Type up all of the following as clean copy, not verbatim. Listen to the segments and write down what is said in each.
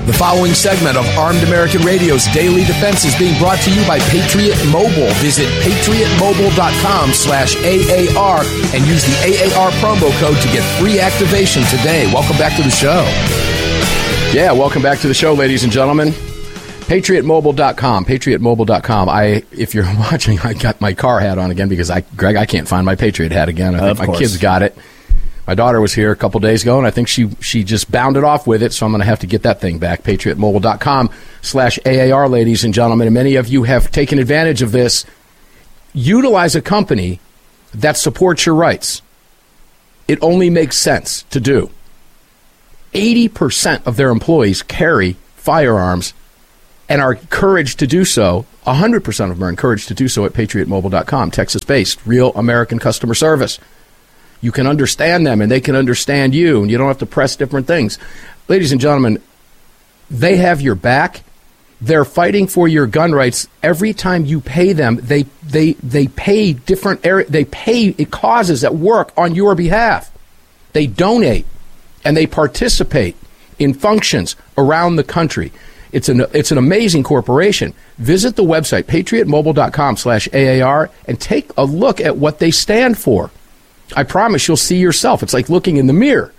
The following segment of Armed American Radio's Daily Defense is being brought to you by Patriot Mobile. Visit patriotmobile.com/AAR and use the AAR promo code to get free activation today. Welcome back to the show. Yeah, welcome back to the show, ladies and gentlemen. PatriotMobile.com, PatriotMobile.com. If you're watching, I got my car hat on again because, Greg, I can't find my Patriot hat again. I think my kids got it. My daughter was here a couple days ago, and I think she just bounded off with it, so I'm going to have to get that thing back. PatriotMobile.com/AAR, ladies and gentlemen. And many of you have taken advantage of this. Utilize a company that supports your rights. It only makes sense to do. 80% of their employees carry firearms and are encouraged to do so. 100% of them are encouraged to do so at PatriotMobile.com. Texas-based, real American customer service. You can understand them, and they can understand you, and you don't have to press different things. Ladies and gentlemen, they have your back. They're fighting for your gun rights. Every time you pay them, they pay different they pay causes that work on your behalf. They donate, and they participate in functions around the country. It's an amazing corporation. Visit the website, PatriotMobile.com/AAR, and take a look at what they stand for. I promise you'll see yourself. It's like looking in the mirror.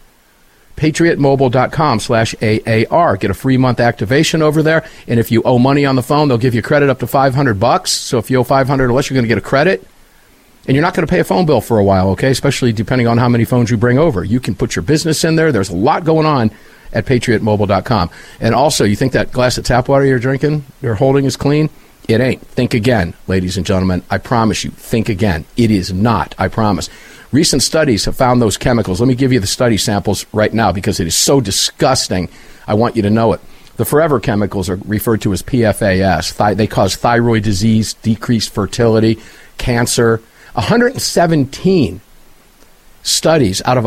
PatriotMobile.com/AAR. Get a free month activation over there. And if you owe money on the phone, they'll give you credit up to $500. So if you owe $500 or less, you're going to get a credit. And you're not going to pay a phone bill for a while, okay? Especially depending on how many phones you bring over. You can put your business in there. There's a lot going on at PatriotMobile.com. And also, you think that glass of tap water you're holding is clean? It ain't. Think again, ladies and gentlemen. I promise you, think again. It is not, I promise. Recent studies have found those chemicals. Let me give you the study samples right now because it is so disgusting. I want you to know it. The forever chemicals are referred to as PFAS. They cause thyroid disease, decreased fertility, cancer. 117 studies out of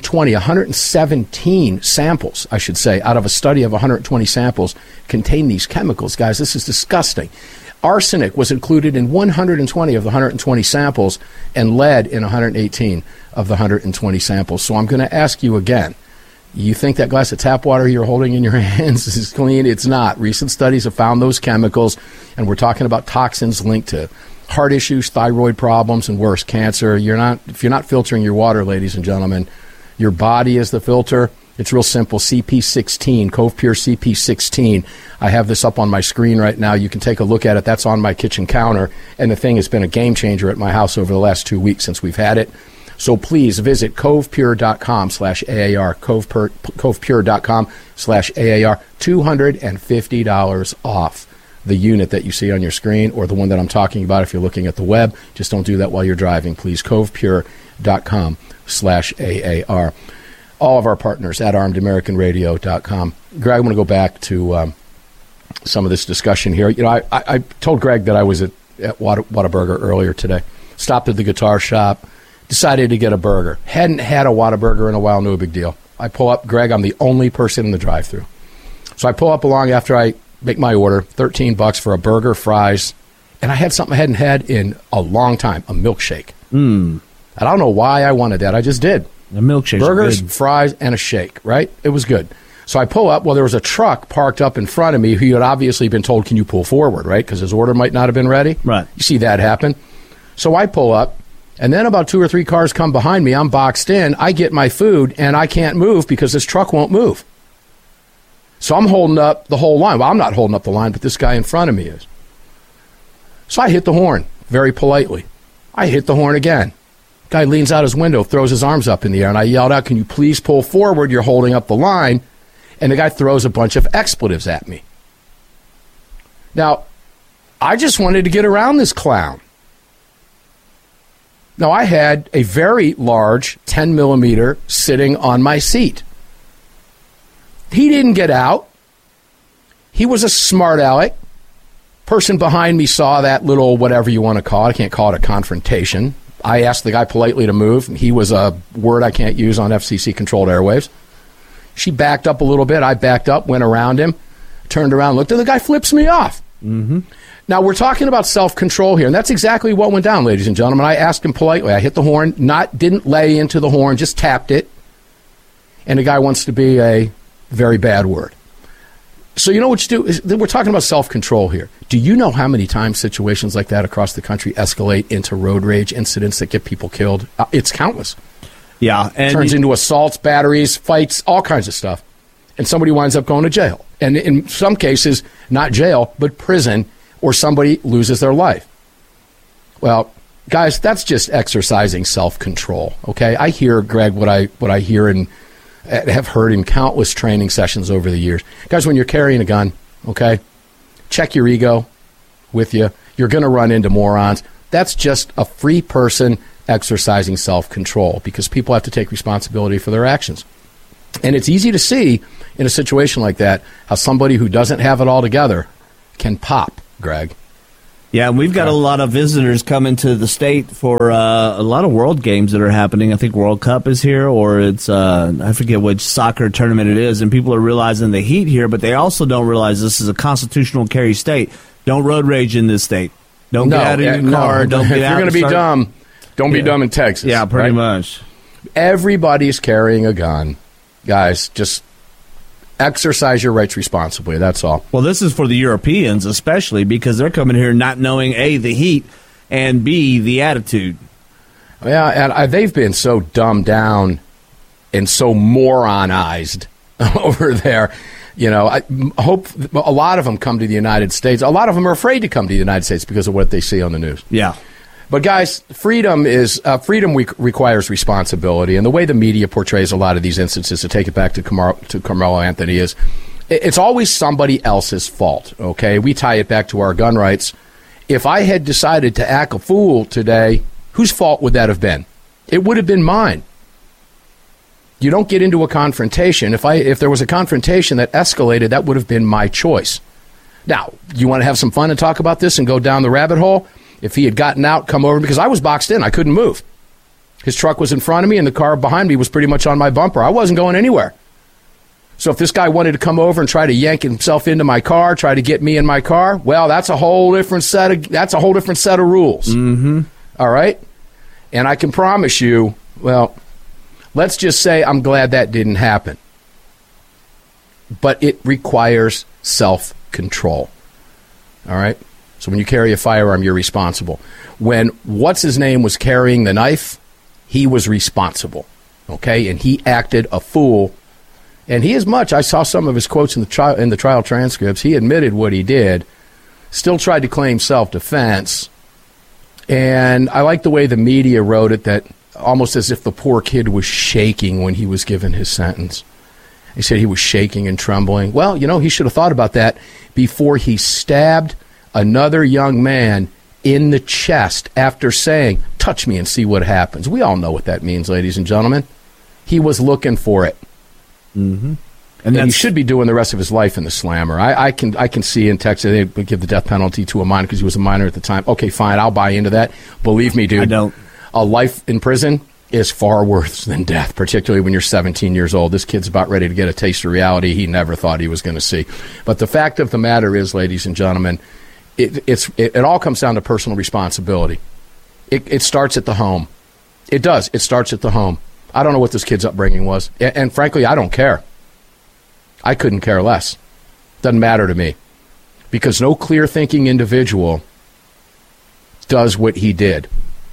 117 samples, I should say, out of a study of 120 samples contain these chemicals. Guys, this is disgusting. Arsenic was included in 120 of the 120 samples and lead in 118 of the 120 samples. So I'm going to ask you again. You think that glass of tap water you're holding in your hands is clean? It's not. Recent studies have found those chemicals, and we're talking about toxins linked to heart issues, thyroid problems, and worse, cancer. If you're not filtering your water, ladies and gentlemen, your body is the filter. It's real simple. CP16, Cove Pure CP16. I have this up on my screen right now. You can take a look at it. That's on my kitchen counter. And the thing has been a game changer at my house over the last 2 weeks since we've had it. So please visit covepure.com/AAR, covepure.com/AAR, $250 off the unit that you see on your screen or the one that I'm talking about if you're looking at the web. Just don't do that while you're driving, please. covepure.com/AAR. All of our partners at armedamericanradio.com. Greg, I want to go back to some of this discussion here. You know, I told Greg that I was at Whataburger earlier today. Stopped at the guitar shop, decided to get a burger. Hadn't had a Whataburger in a while, no big deal. I pull up, Greg, I'm the only person in the drive-thru. So I pull up along after I make my order, $13 for a burger, fries, and I had something I hadn't had in a long time, a milkshake. I don't know why I wanted that. I just did. The milkshakes burgers, fries, and a shake, right? It was good. So I pull up. Well, there was a truck parked up in front of me who had obviously been told, can you pull forward, right? Because his order might not have been ready. Right. You see that happen. So I pull up, and then about 2 or 3 cars come behind me. I'm boxed in. I get my food, and I can't move because this truck won't move. So I'm holding up the whole line. Well, I'm not holding up the line, but this guy in front of me is. So I hit the horn very politely. I hit the horn again. Guy leans out his window, throws his arms up in the air, and I yelled out, can you please pull forward? You're holding up the line. And the guy throws a bunch of expletives at me. Now, I just wanted to get around this clown. Now, I had a very large 10 millimeter sitting on my seat. He didn't get out. He was a smart aleck. Person behind me saw that little whatever you want to call it. I can't call it a confrontation. I asked the guy politely to move. He was a word I can't use on FCC-controlled airwaves. She backed up a little bit. I backed up, went around him, turned around, looked, and the guy flips me off. Mm-hmm. Now, we're talking about self-control here, and that's exactly what went down, ladies and gentlemen. I asked him politely. I hit the horn, didn't lay into the horn, just tapped it, and the guy wants to be a very bad word. So you know what you do? We're talking about self-control here. Do you know how many times situations like that across the country escalate into road rage incidents that get people killed? It's countless. Yeah. And turns into assaults, batteries, fights, all kinds of stuff. And somebody winds up going to jail. And in some cases, not jail, but prison, or somebody loses their life. Well, guys, that's just exercising self-control, okay? I hear, Greg, what I hear and have heard in countless training sessions over the years. Guys, when you're carrying a gun, okay, check your ego with you. You're going to run into morons. That's just a free person exercising self-control because people have to take responsibility for their actions. And it's easy to see in a situation like that how somebody who doesn't have it all together can pop, Greg. Yeah, we've got a lot of visitors coming to the state for a lot of world games that are happening. I think World Cup is here, or it's, I forget which soccer tournament it is, and people are realizing the heat here, but they also don't realize this is a constitutional carry state. Don't road rage in this state. Don't get out of your car. Don't get if out. You're going to be dumb, don't be dumb in Texas. Yeah, pretty much. Everybody's carrying a gun. Guys, just exercise your rights responsibly. That's all. Well, this is for the Europeans especially because they're coming here not knowing, A, the heat, and B, the attitude. Yeah, and they've been so dumbed down and so moronized over there. You know, I hope a lot of them come to the United States. A lot of them are afraid to come to the United States because of what they see on the news. Yeah. But guys, freedom requires responsibility, and the way the media portrays a lot of these instances, to take it back to Carmelo Anthony, is it's always somebody else's fault. Okay, we tie it back to our gun rights. If I had decided to act a fool today, whose fault would that have been? It would have been mine. You don't get into a confrontation. If there was a confrontation that escalated, that would have been my choice. Now, you want to have some fun and talk about this and go down the rabbit hole? If he had gotten out, come over, because I was boxed in. I couldn't move. His truck was in front of me, and the car behind me was pretty much on my bumper. I wasn't going anywhere. So if this guy wanted to come over and try to yank himself into my car, try to get me in my car, well, that's a whole different set of rules. Mm-hmm. All right? And I can promise you, well, let's just say I'm glad that didn't happen. But it requires self-control. All right? So when you carry a firearm, you're responsible. When what's-his-name was carrying the knife, he was responsible, okay? And he acted a fool. And I saw some of his quotes in the trial transcripts. He admitted what he did, still tried to claim self-defense. And I like the way the media wrote it, that almost as if the poor kid was shaking when he was given his sentence. He said he was shaking and trembling. Well, you know, he should have thought about that before he stabbed another young man in the chest after saying, "Touch me and see what happens." We all know what that means, ladies and gentlemen. He was looking for it. Mm-hmm. And he should be doing the rest of his life in the slammer. I can see in Texas they would give the death penalty to a minor because he was a minor at the time. Okay, fine, I'll buy into that. Believe me, dude. I don't. A life in prison is far worse than death, particularly when you're 17 years old. This kid's about ready to get a taste of reality he never thought he was going to see. But the fact of the matter is, ladies and gentlemen, it all comes down to personal responsibility. It starts at the home. It does. It starts at the home. I don't know what this kid's upbringing was. And frankly, I don't care. I couldn't care less. Doesn't matter to me. Because no clear-thinking individual does what he did.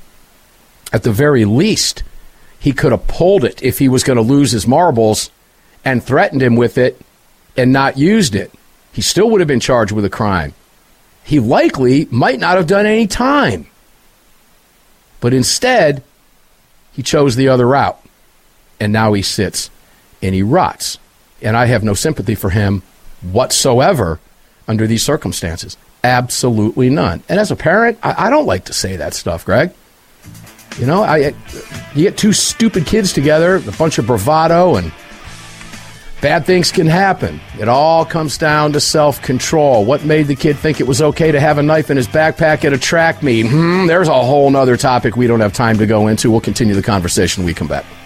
At the very least, he could have pulled it if he was going to lose his marbles and threatened him with it and not used it. He still would have been charged with a crime. He likely might not have done any time. But instead, he chose the other route. And now he sits and he rots. And I have no sympathy for him whatsoever under these circumstances. Absolutely none. And as a parent, I don't like to say that stuff, Greg. You know, you get two stupid kids together, a bunch of bravado, and bad things can happen. It all comes down to self-control. What made the kid think it was okay to have a knife in his backpack at a track meet? There's a whole other topic we don't have time to go into. We'll continue the conversation when we come back.